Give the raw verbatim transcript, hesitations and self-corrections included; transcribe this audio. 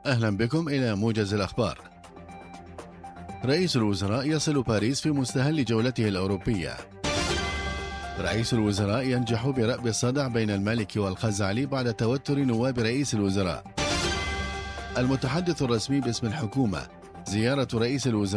أهلا بكم إلى موجز الأخبار. رئيس الوزراء يصل باريس في مستهل جولته الأوروبية. رئيس الوزراء ينجح برأب الصدع بين المالكي والخزعلي بعد توتر نواب رئيس الوزراء. المتحدث الرسمي باسم الحكومة: زيارة رئيس الوزراء